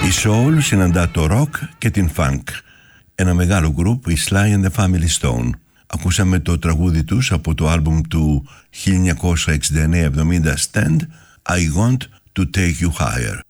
Η soul συναντά το rock και την funk. Ένα μεγάλο γκρουπ, η Sly and the Family Stone. Ακούσαμε το τραγούδι τους από το άλμπουμ του 1969-70 Stand, I Want to Take You Higher.